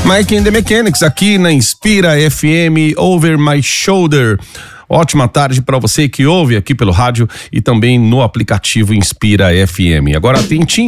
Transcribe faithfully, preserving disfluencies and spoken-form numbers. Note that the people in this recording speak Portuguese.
Mike and the Mechanics aqui na Inspira F M, Over My Shoulder. Ótima tarde para você que ouve aqui pelo rádio e também no aplicativo Inspira F M. Agora tem Tim